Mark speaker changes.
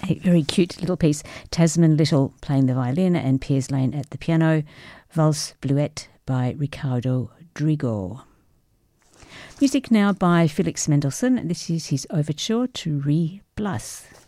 Speaker 1: a very cute little piece. Tasman Little playing the violin and Piers Lane at the piano. Valse Bleuette by Ricardo Drigo. Music now by Felix Mendelssohn. This is his overture to Re Blas.